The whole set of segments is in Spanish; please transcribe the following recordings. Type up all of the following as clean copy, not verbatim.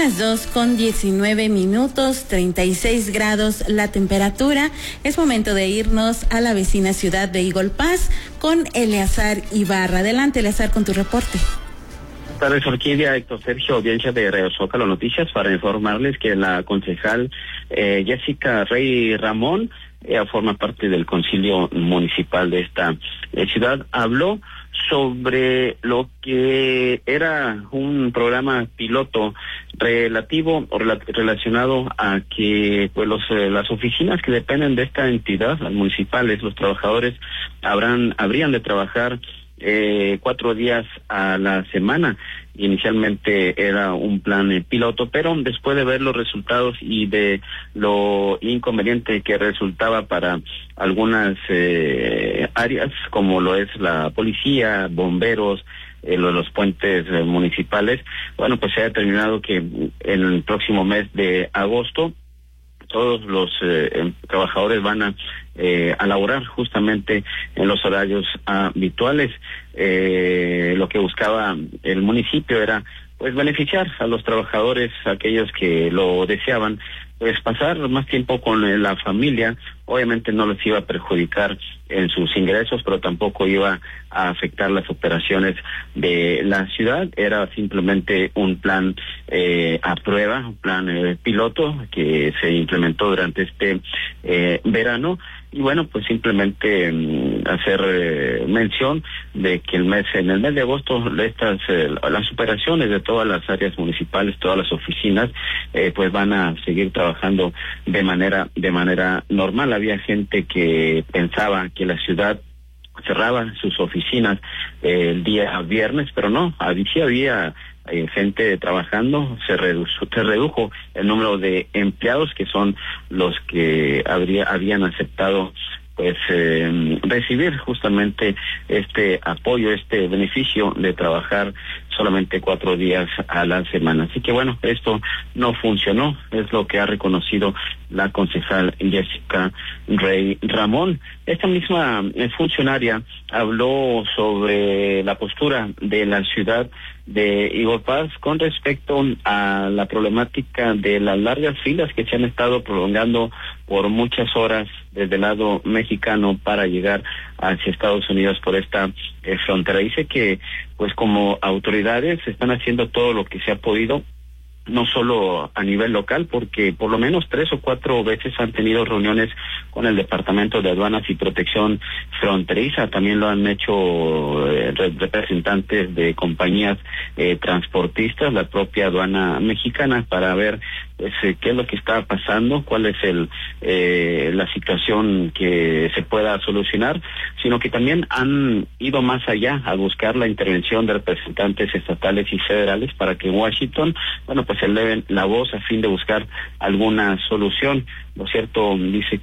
las 2:19, 36 grados la temperatura. Es momento de irnos a la vecina ciudad de Eagle Pass con Eleazar Ibarra. Adelante, Eleazar, con tu reporte. Buenas tardes, Orquídea, Héctor Sergio, audiencia de Radio Zócalo Noticias, para informarles que la concejal Jessica Rey Ramón forma parte del concilio municipal de esta ciudad. Habló sobre lo que era un programa piloto relacionado a que pues las oficinas que dependen de esta entidad, las municipales, los trabajadores habrían de trabajar 4 días a la semana. Inicialmente era un plan piloto, pero después de ver los resultados y de lo inconveniente que resultaba para algunas áreas, como lo es la policía, bomberos, los puentes municipales, bueno, pues se ha determinado que en el próximo mes de agosto todos los trabajadores van a laborar justamente en los horarios habituales. Lo que buscaba el municipio era pues beneficiar a los trabajadores, aquellos que lo deseaban, pues pasar más tiempo con la familia. Obviamente no les iba a perjudicar en sus ingresos, pero tampoco iba a afectar las operaciones de la ciudad. Era simplemente un plan a prueba, un plan piloto que se implementó durante este verano. Y bueno, pues simplemente hacer mención de que en el mes de agosto las operaciones de todas las áreas municipales, todas las oficinas, pues van a seguir trabajando de manera normal. Había gente que pensaba que la ciudad cerraba sus oficinas el día viernes, pero no, sí había gente trabajando. Se redujo el número de empleados, que son los que habían aceptado pues recibir justamente este apoyo, este beneficio de trabajar solamente 4 días a la semana. Así que bueno, esto no funcionó, es lo que ha reconocido la concejal Jessica Rey Ramón. Esta misma funcionaria habló sobre la postura de la ciudad de Eagle Pass con respecto a la problemática de las largas filas que se han estado prolongando por muchas horas desde el lado mexicano para llegar hacia Estados Unidos por esta frontera. Dice que pues como autoridades están haciendo todo lo que se ha podido, no solo a nivel local, porque por lo menos 3 o 4 veces han tenido reuniones con el Departamento de Aduanas y Protección Fronteriza. También lo han hecho representantes de compañías transportistas, la propia aduana mexicana, para ver pues qué es lo que está pasando, cuál es la situación que se pueda solucionar, sino que también han ido más allá a buscar la intervención de representantes estatales y federales para que en Washington, bueno, pues eleven la voz a fin de buscar alguna solución. Lo cierto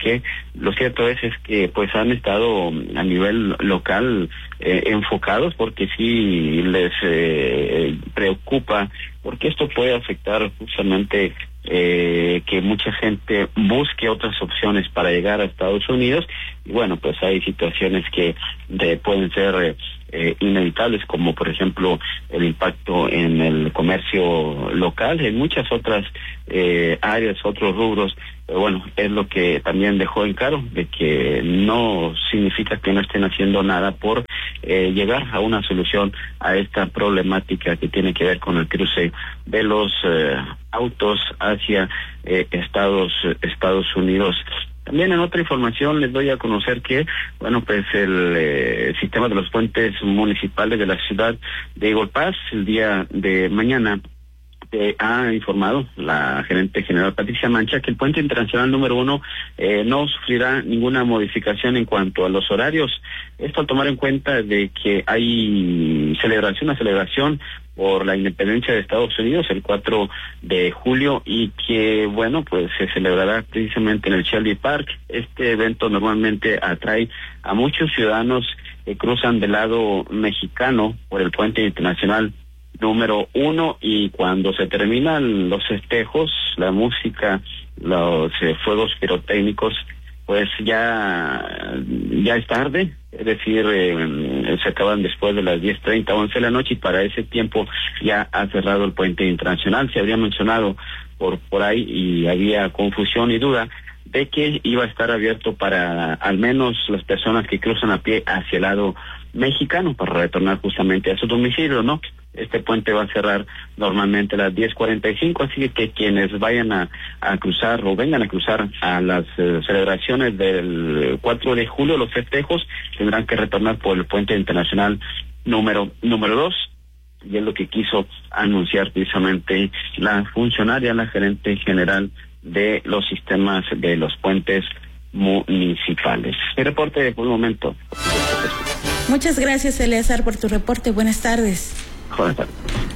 es que pues han estado a nivel local enfocados, porque sí les preocupa, porque esto puede afectar justamente que mucha gente busque otras opciones para llegar a Estados Unidos. Y bueno, pues hay situaciones que pueden ser inevitables, como por ejemplo el impacto en el comercio local, en muchas otras áreas, otros rubros. Pero bueno, es lo que también dejó en claro, de que no significa que no estén haciendo nada por llegar a una solución a esta problemática que tiene que ver con el cruce de los autos hacia Estados Unidos. También en otra información les doy a conocer que, bueno, pues el sistema de los puentes municipales de la ciudad de Eagle Pass, el día de mañana, ha informado la gerente general Patricia Mancha que el puente internacional número 1 no sufrirá ninguna modificación en cuanto a los horarios. Esto al tomar en cuenta de que hay una celebración por la independencia de Estados Unidos el 4 de julio y que, bueno, pues se celebrará precisamente en el Shelby Park. Este evento normalmente atrae a muchos ciudadanos que cruzan del lado mexicano por el puente internacional número 1, y cuando se terminan los festejos, la música, los fuegos pirotécnicos, pues ya es tarde, es decir, se acaban después de las 10:30, 11 de la noche, y para ese tiempo ya ha cerrado el puente internacional. Se habría mencionado por ahí, y había confusión y duda de que iba a estar abierto para al menos las personas que cruzan a pie hacia el lado mexicano para retornar justamente a su domicilio, ¿no? Este puente va a cerrar normalmente a las 10:45, así que quienes vayan a cruzar o vengan a cruzar a las celebraciones del 4 de julio, los festejos, tendrán que retornar por el puente internacional número 2, y es lo que quiso anunciar precisamente la funcionaria, la gerente general de los sistemas de los puentes municipales. Mi reporte por el momento. Muchas gracias, Eleazar, por tu reporte. Buenas tardes. Buenas tardes.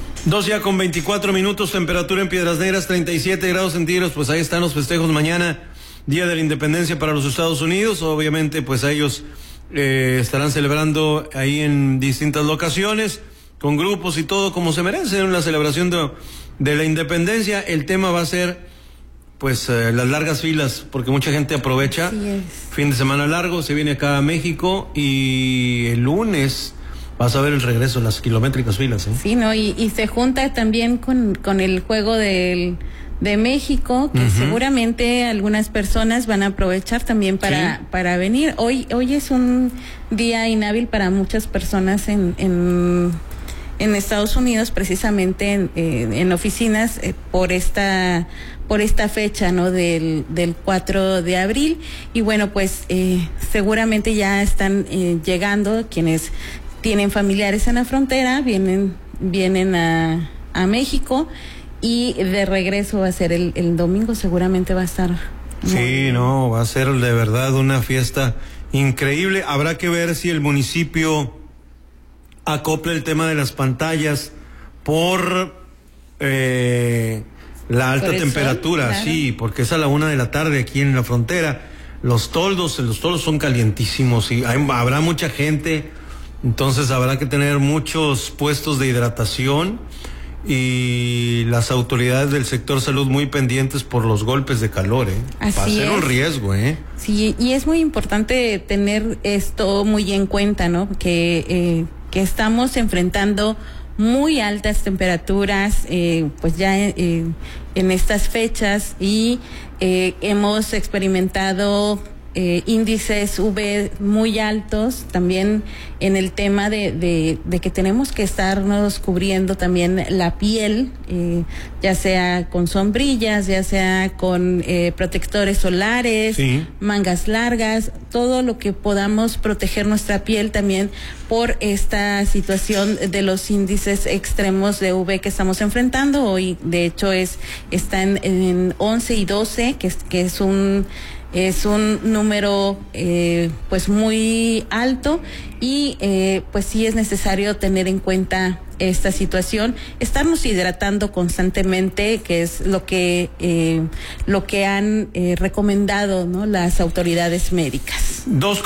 2:24, temperatura en Piedras Negras, 37 grados centígrados. Pues ahí están los festejos mañana, Día de la Independencia para los Estados Unidos. Obviamente, pues ellos estarán celebrando ahí en distintas locaciones, con grupos y todo, como se merece, en la celebración de la independencia. El tema va a ser pues las largas filas, porque mucha gente aprovecha fin de semana largo, se viene acá a México, y el lunes vas a ver el regreso, las kilométricas filas, ¿eh? Sí, ¿no? Y se junta también con el juego de México, que seguramente algunas personas van a aprovechar también para venir. Hoy es un día inhábil para muchas personas en Estados Unidos, precisamente en oficinas, por esta fecha, ¿no? Del 4 de abril. Y bueno, pues seguramente ya están llegando quienes tienen familiares en la frontera, vienen a México, y de regreso va a ser el domingo, seguramente va a estar va a ser de verdad una fiesta increíble. Habrá que ver si el municipio acopla el tema de las pantallas por la alta temperatura, sol, claro. Porque es a la 1 de la tarde aquí en la frontera. Los toldos son calientísimos y habrá mucha gente, entonces habrá que tener muchos puestos de hidratación, y las autoridades del sector salud muy pendientes por los golpes de calor, va a ser un riesgo, Sí, y es muy importante tener esto muy en cuenta, ¿no? Que estamos enfrentando muy altas temperaturas, pues ya en estas fechas, y hemos experimentado índices UV muy altos, también en el tema de que tenemos que estarnos cubriendo también la piel, ya sea con sombrillas, ya sea con protectores solares, mangas largas, todo lo que podamos proteger nuestra piel también por esta situación de los índices extremos de UV que estamos enfrentando. Hoy, de hecho, están en 11 y 12, que es un número pues muy alto, y pues sí es necesario tener en cuenta esta situación, estarnos hidratando constantemente, que es lo que han recomendado, ¿no?, las autoridades médicas.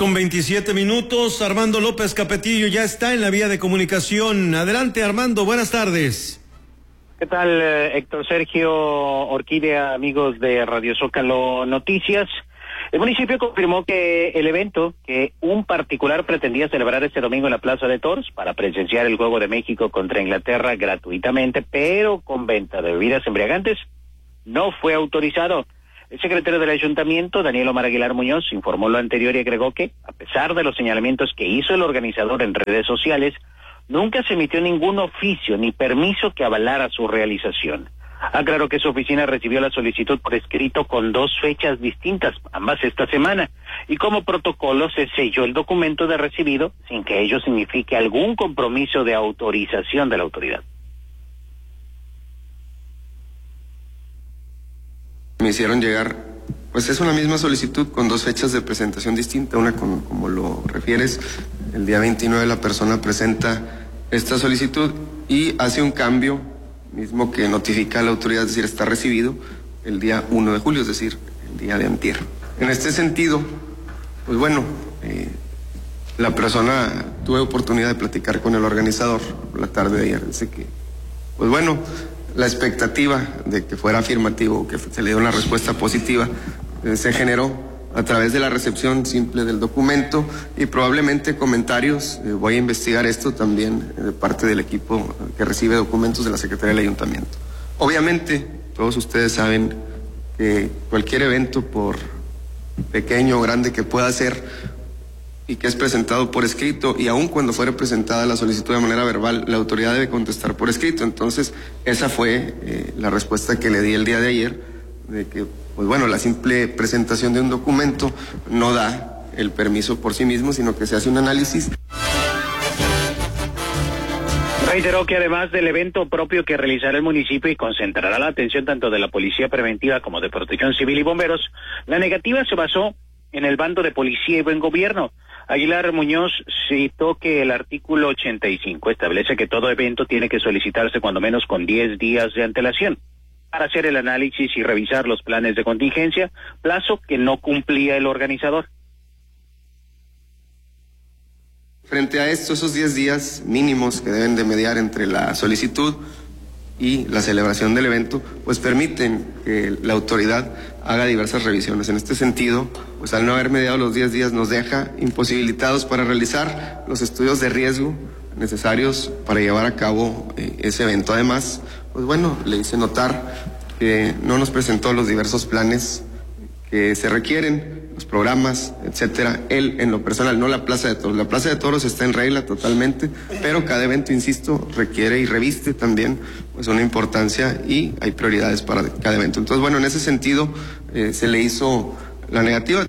2:27, Armando López Capetillo ya está en la vía de comunicación. Adelante, Armando, buenas tardes. ¿Qué tal, Héctor Sergio, Orquídea, amigos de Radio Zócalo Noticias? El municipio confirmó que el evento que un particular pretendía celebrar este domingo en la Plaza de Toros para presenciar el Juego de México contra Inglaterra gratuitamente, pero con venta de bebidas embriagantes, no fue autorizado. El secretario del Ayuntamiento, Daniel Omar Aguilar Muñoz, informó lo anterior y agregó que, a pesar de los señalamientos que hizo el organizador en redes sociales, nunca se emitió ningún oficio ni permiso que avalara su realización. Aclaró que su oficina recibió la solicitud por escrito con 2 fechas distintas, ambas esta semana, y como protocolo se selló el documento de recibido sin que ello signifique algún compromiso de autorización de la autoridad. Me hicieron llegar, pues es una misma solicitud con 2 fechas de presentación distinta, una como lo refieres, el día 29 la persona presenta esta solicitud y hace un cambio mismo que notifica a la autoridad, es decir, está recibido el día 1 de julio, es decir, el día de antier. En este sentido, pues bueno, la persona, tuve oportunidad de platicar con el organizador la tarde de ayer, dice que, pues bueno, la expectativa de que fuera afirmativo, que se le dio una respuesta positiva, se generó a través de la recepción simple del documento y probablemente comentarios. Voy a investigar esto también de parte del equipo que recibe documentos de la Secretaría del Ayuntamiento. Obviamente, todos ustedes saben que cualquier evento, por pequeño o grande que pueda ser y que es presentado por escrito, y aun cuando fuera presentada la solicitud de manera verbal, la autoridad debe contestar por escrito. Entonces, esa fue la respuesta que le di el día de ayer, de que, pues bueno, la simple presentación de un documento no da el permiso por sí mismo, sino que se hace un análisis. Reiteró que además del evento propio que realizará el municipio y concentrará la atención tanto de la Policía Preventiva como de Protección Civil y Bomberos, la negativa se basó en el bando de Policía y Buen Gobierno. Aguilar Muñoz citó que el artículo 85 establece que todo evento tiene que solicitarse cuando menos con 10 días de antelación para hacer el análisis y revisar los planes de contingencia, plazo que no cumplía el organizador. Frente a esto, esos 10 días mínimos que deben de mediar entre la solicitud y la celebración del evento, pues permiten que la autoridad haga diversas revisiones. En este sentido, pues al no haber mediado los 10 días nos deja imposibilitados para realizar los estudios de riesgo necesarios para llevar a cabo ese evento. Además, pues bueno, le hice notar que no nos presentó los diversos planes que se requieren, los programas, etcétera. Él, en lo personal, no la Plaza de Toros. La Plaza de Toros está en regla totalmente, pero cada evento, insisto, requiere y reviste también pues una importancia y hay prioridades para cada evento. Entonces, bueno, en ese sentido se le hizo la negativa.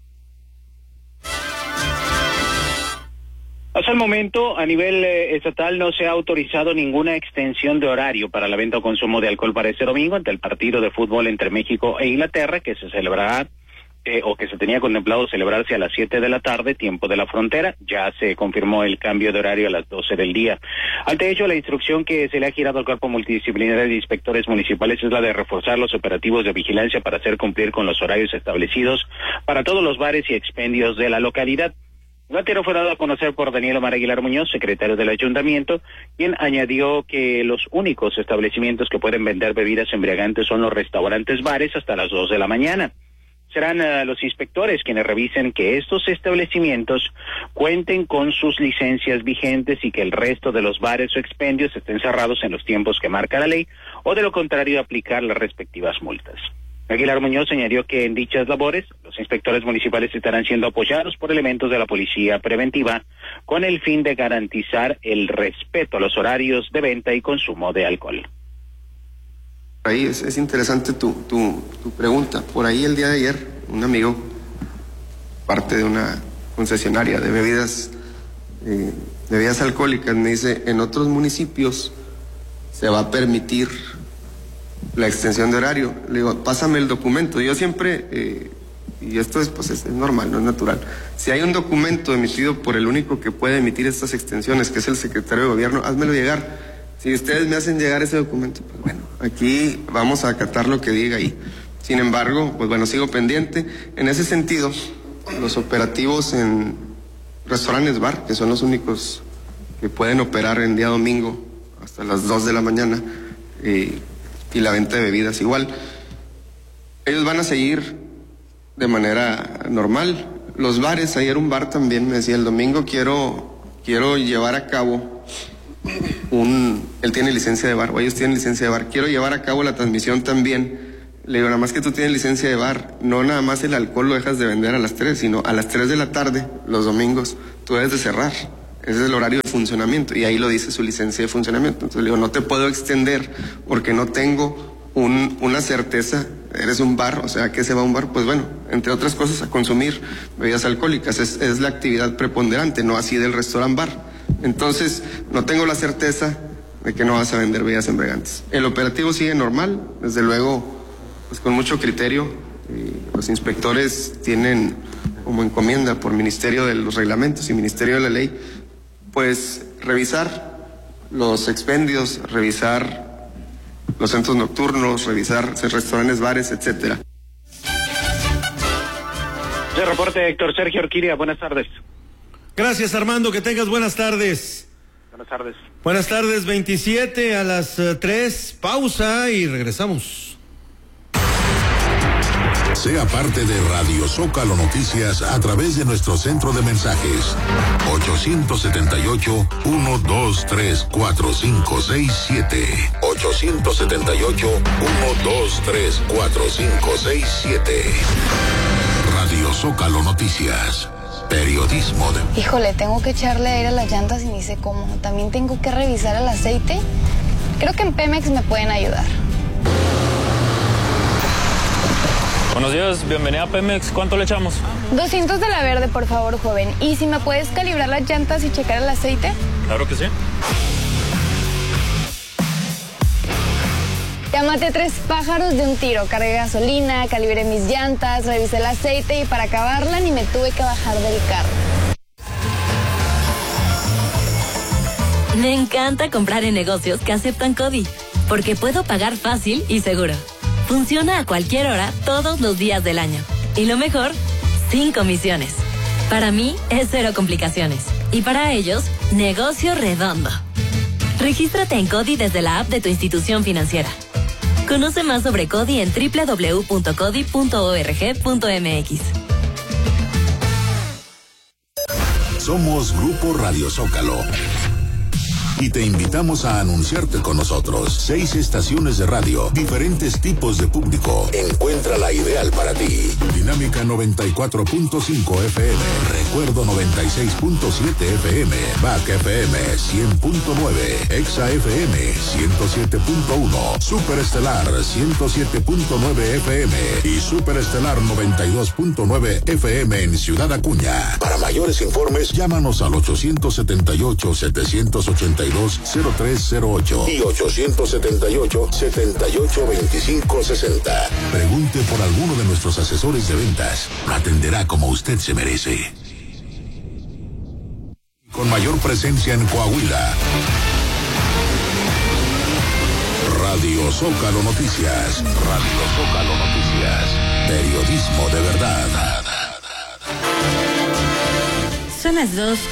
Hasta el momento, a nivel estatal, no se ha autorizado ninguna extensión de horario para la venta o consumo de alcohol para este domingo ante el partido de fútbol entre México e Inglaterra, que se celebrará o que se tenía contemplado celebrarse a las 7 de la tarde, tiempo de la frontera. Ya se confirmó el cambio de horario a las 12 del día. Ante ello, la instrucción que se le ha girado al Cuerpo Multidisciplinario de Inspectores Municipales es la de reforzar los operativos de vigilancia para hacer cumplir con los horarios establecidos para todos los bares y expendios de la localidad. El batero fue dado a conocer por Daniel Omar Aguilar Muñoz, secretario del Ayuntamiento, quien añadió que los únicos establecimientos que pueden vender bebidas embriagantes son los restaurantes bares hasta las 2 de la mañana. Serán los inspectores quienes revisen que estos establecimientos cuenten con sus licencias vigentes y que el resto de los bares o expendios estén cerrados en los tiempos que marca la ley, o de lo contrario aplicar las respectivas multas. Aguilar Muñoz añadió que en dichas labores los inspectores municipales estarán siendo apoyados por elementos de la Policía Preventiva con el fin de garantizar el respeto a los horarios de venta y consumo de alcohol. Ahí es interesante tu pregunta. Por ahí el día de ayer, un amigo, parte de una concesionaria de bebidas alcohólicas, me dice, en otros municipios se va a permitir la extensión de horario. Le digo, pásame el documento. Yo siempre, y esto es normal, no es natural, si hay un documento emitido por el único que puede emitir estas extensiones, que es el secretario de Gobierno, házmelo llegar. Si ustedes me hacen llegar ese documento, pues bueno, aquí vamos a acatar lo que diga ahí. Sin embargo, pues bueno, sigo pendiente. En ese sentido, los operativos en restaurantes bar, que son los únicos que pueden operar en día domingo hasta las 2 de la mañana, y la venta de bebidas igual, ellos van a seguir de manera normal. Los bares, ayer un bar también me decía, el domingo quiero llevar a cabo él tiene licencia de bar, o ellos tienen licencia de bar, quiero llevar a cabo la transmisión también. Le digo, nada más que tú tienes licencia de bar, no nada más el alcohol lo dejas de vender a las 3, sino a las 3 de la tarde, los domingos, tú debes de cerrar. Ese es el horario de funcionamiento, y ahí lo dice su licencia de funcionamiento. Entonces le digo, no te puedo extender porque no tengo una certeza. Eres un bar, o sea, ¿a qué se va un bar? Pues bueno, entre otras cosas, a consumir bebidas alcohólicas. Es la actividad preponderante, no así del restaurant bar. Entonces, no tengo la certeza de que no vas a vender bebidas embriagantes. El operativo sigue normal, desde luego, pues con mucho criterio. Los inspectores tienen como encomienda por Ministerio de los Reglamentos y Ministerio de la Ley, pues revisar los expendios, revisar los centros nocturnos, revisar restaurantes, bares, etcétera. De reporte, Héctor Sergio Orquídea, buenas tardes. Gracias, Armando, que tengas buenas tardes. Buenas tardes. Buenas tardes, 27 a las 3, pausa y regresamos. Sea parte de Radio Zócalo Noticias a través de nuestro centro de mensajes 878-123-4567. 878-123-4567. Radio Zócalo Noticias. Periodismo de... Híjole, tengo que echarle aire a las llantas y ni sé cómo. También tengo que revisar el aceite. Creo que en Pemex me pueden ayudar. Buenos días, bienvenida a Pemex. ¿Cuánto le echamos? 200 de la verde, por favor, joven. ¿Y si me puedes calibrar las llantas y checar el aceite? Claro que sí. Ya maté 3 pájaros de un tiro. Cargué gasolina, calibré mis llantas, revisé el aceite y para acabarla ni me tuve que bajar del carro. Me encanta comprar en negocios que aceptan CODI, porque puedo pagar fácil y seguro. Funciona a cualquier hora, todos los días del año. Y lo mejor, sin comisiones. Para mí, es 0 complicaciones. Y para ellos, negocio redondo. Regístrate en CODI desde la app de tu institución financiera. Conoce más sobre CODI en www.codi.org.mx. Somos Grupo Radio Zócalo y te invitamos a anunciarte con nosotros. 6 estaciones de radio, diferentes tipos de público. Encuentra la ideal para ti. Dinámica 94.5 FM, Recuerdo 96.7 FM, BAC FM 100.9, Exa FM 107.1, Superestelar 107.9 FM y Superestelar 92.9 FM en Ciudad Acuña. Para mayores informes, llámanos al 878-782-0308 y 878-782560. Pregunte por alguno de nuestros asesores de ventas. Lo atenderá como usted se merece. Con mayor presencia en Coahuila. Radio Zócalo Noticias. Radio Zócalo Noticias. Periodismo de verdad. Son las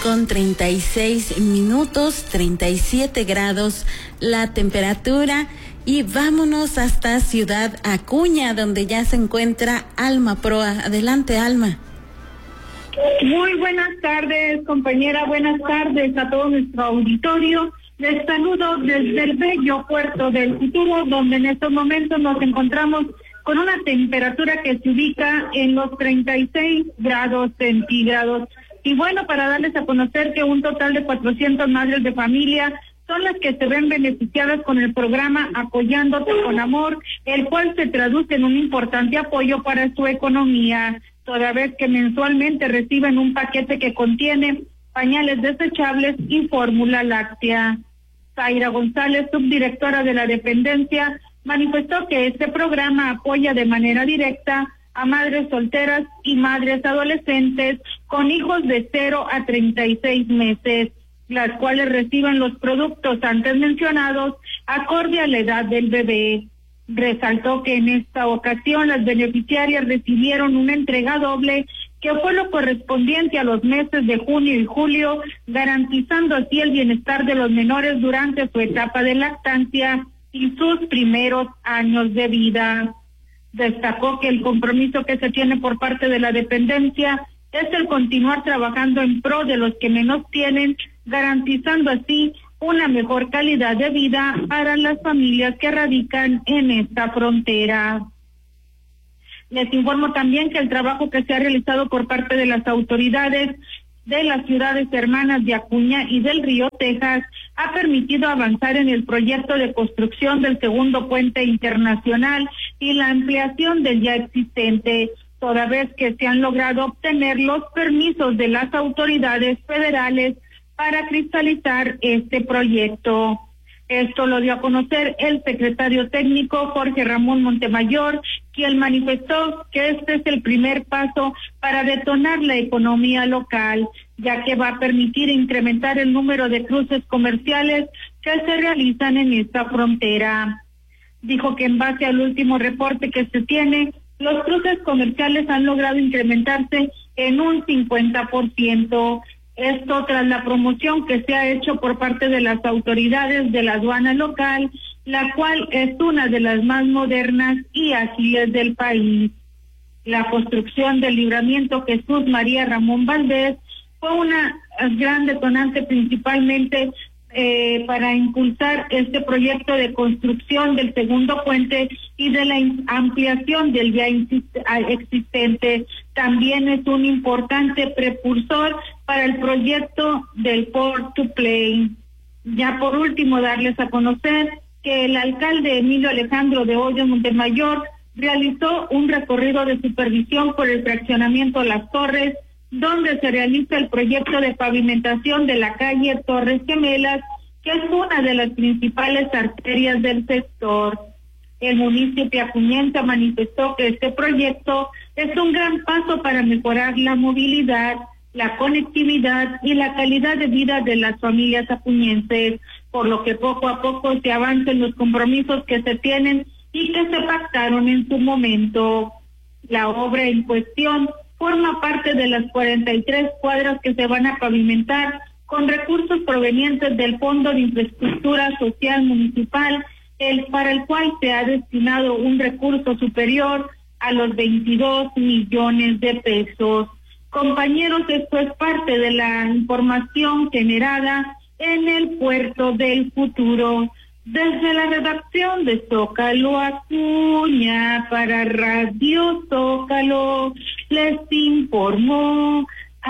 2:36, 37 grados la temperatura y vámonos hasta Ciudad Acuña, donde ya se encuentra Alma Proa. Adelante, Alma. Muy buenas tardes, compañera, buenas tardes a todo nuestro auditorio. Les saludo desde el bello puerto del Futuro, donde en estos momentos nos encontramos con una temperatura que se ubica en los 36 grados centígrados. Y bueno, para darles a conocer que un total de 400 madres de familia son las que se ven beneficiadas con el programa Apoyándote con Amor, el cual se traduce en un importante apoyo para su economía, toda vez que mensualmente reciben un paquete que contiene pañales desechables y fórmula láctea. Zaira González, subdirectora de la dependencia, manifestó que este programa apoya de manera directa a madres solteras y madres adolescentes con hijos de 0 a 36 meses, las cuales reciben los productos antes mencionados acorde a la edad del bebé. Resaltó que en esta ocasión las beneficiarias recibieron una entrega doble que fue lo correspondiente a los meses de junio y julio, garantizando así el bienestar de los menores durante su etapa de lactancia y sus primeros años de vida. Destacó que el compromiso que se tiene por parte de la dependencia es el continuar trabajando en pro de los que menos tienen, garantizando así una mejor calidad de vida para las familias que radican en esta frontera. Les informo también que el trabajo que se ha realizado por parte de las autoridades de las ciudades hermanas de Acuña y del Río, Texas, ha permitido avanzar en el proyecto de construcción del segundo puente internacional y la ampliación del ya existente, toda vez que se han logrado obtener los permisos de las autoridades federales para cristalizar este proyecto. Esto lo dio a conocer el secretario técnico Jorge Ramón Montemayor, quien manifestó que este es el primer paso para detonar la economía local, ya que va a permitir incrementar el número de cruces comerciales que se realizan en esta frontera. Dijo que en base al último reporte que se tiene, los cruces comerciales han logrado incrementarse en un 50%. Esto tras la promoción que se ha hecho por parte de las autoridades de la aduana local, la cual es una de las más modernas y ágiles del país. la construcción del libramiento Jesús María Ramón Valdés fue una gran detonante principalmente para impulsar este proyecto de construcción del segundo puente y de la ampliación del ya existente. También es un importante precursor para el proyecto del Port to Play. Ya por último, darles a conocer que el alcalde Emilio Alejandro de Hoyos Montemayor realizó un recorrido de supervisión por el fraccionamiento Las Torres, donde se realiza el proyecto de pavimentación de la calle Torres Gemelas, que es una de las principales arterias del sector. El municipio acuñense manifestó que este proyecto es un gran paso para mejorar la movilidad, la conectividad y la calidad de vida de las familias acuñenses, por lo que poco a poco se avancen los compromisos que se tienen y que se pactaron en su momento. La obra en cuestión forma parte de las 43 cuadras que se van a pavimentar con recursos provenientes del Fondo de Infraestructura Social Municipal, para el cual se ha destinado un recurso superior a los 22 millones de pesos. Compañeros, esto es parte de la información generada en el Puerto del Futuro. Desde la redacción de Zócalo Acuña para Radio Zócalo, les informó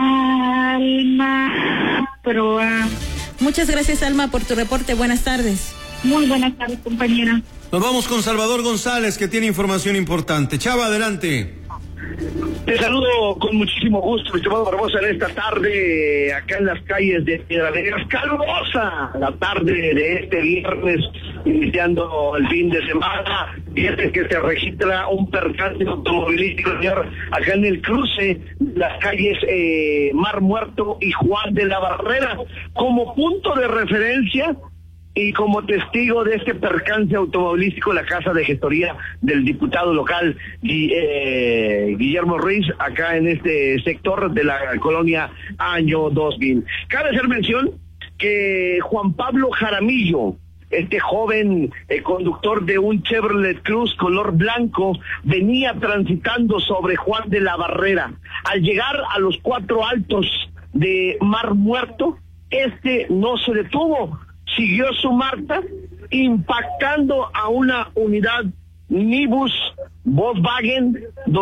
Alma Proa. Muchas gracias, Alma, por tu reporte. Buenas tardes. Muy buenas tardes, compañera. Nos vamos con Salvador González, que tiene información importante. Chava, adelante. Te saludo con muchísimo gusto, mi estimado Barbosa, en esta tarde, acá en las calles de Piedras Negras. Calurosa la tarde de este viernes, iniciando el fin de semana. Fíjate que se registra un percance automovilístico, señor, acá en el cruce de las calles Mar Muerto y Juan de la Barrera, como punto de referencia. Y como testigo de este percance automovilístico, la Casa de Gestoría del diputado local Guillermo Ruiz, acá en este sector de la colonia Año 2000. Cabe hacer mención que Juan Pablo Jaramillo, este joven conductor de un Chevrolet Cruz color blanco, venía transitando sobre Juan de la Barrera. Al llegar a los 4 altos de Mar Muerto, no se detuvo, siguió su marcha, impactando a una unidad Nibus Volkswagen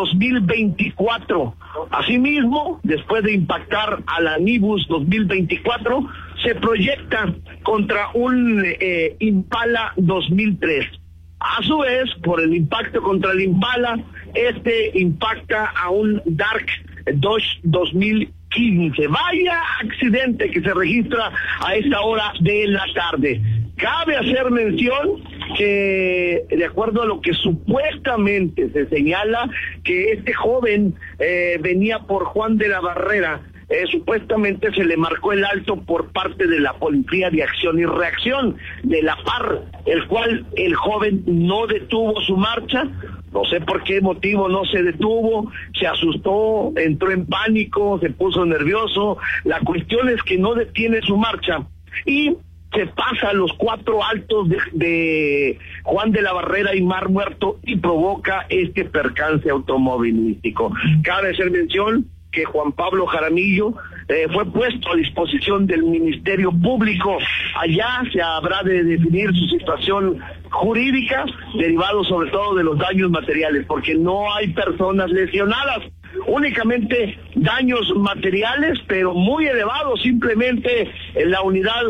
2024. Asimismo, después de impactar a la Nibus 2024, se proyecta contra un Impala 2003. A su vez, por el impacto contra el Impala, impacta a un Dark Dodge 2015. Vaya accidente que se registra a esta hora de la tarde. Cabe hacer mención que, de acuerdo a lo que supuestamente se señala, que este joven venía por Juan de la Barrera, supuestamente se le marcó el alto por parte de la Policía de Acción y Reacción de la PAR, el cual el joven no detuvo su marcha. No sé por qué motivo no se detuvo, se asustó, entró en pánico, se puso nervioso. La cuestión es que no detiene su marcha y se pasa a los 4 altos de Juan de la Barrera y Mar Muerto y provoca este percance automovilístico. Cabe hacer mención que Juan Pablo Jaramillo fue puesto a disposición del Ministerio Público. Allá se habrá de definir su situación jurídica, derivado sobre todo de los daños materiales, porque no hay personas lesionadas, únicamente daños materiales, pero muy elevados. Simplemente la unidad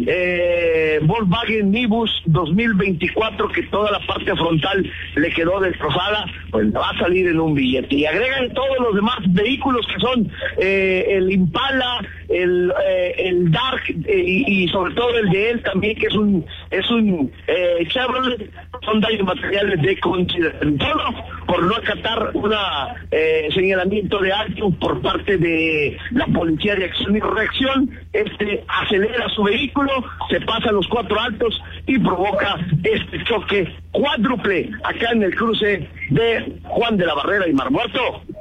Volkswagen Nibus 2024, que toda la parte frontal le quedó destrozada, pues va a salir en un billete. Y agregan todos los demás vehículos que son el Impala, el Dark y sobre todo el de él también, que es un Chevrolet. Son daños materiales de consideración, todo por no acatar una señalamiento de alto por parte de la Policía de Acción y Reacción. Acelera su vehículo, se pasa a los 4 altos y provoca este choque cuádruple acá en el cruce de Juan de la Barrera y Mar Muerto.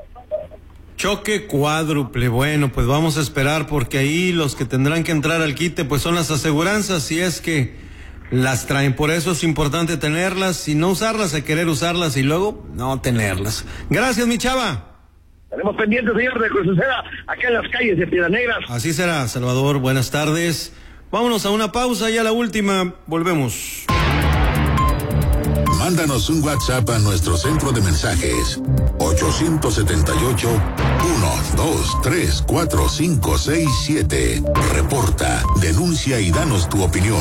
Choque cuádruple. Bueno, pues vamos a esperar, porque ahí los que tendrán que entrar al quite pues son las aseguranzas, si es que las traen. Por eso es importante tenerlas y no usarlas, a querer usarlas y luego no tenerlas. Gracias, mi chava. Estaremos pendientes, señor, de que suceda acá en las calles de Piedras Negras. Así será, Salvador. Buenas tardes. Vámonos a una pausa, ya la última. Volvemos. Mándanos un WhatsApp a nuestro centro de mensajes 878-123-4567. Reporta, denuncia y danos tu opinión.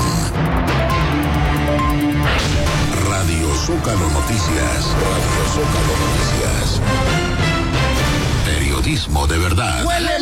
Radio Zócalo Noticias. Radio Zócalo Noticias. Periodismo de verdad.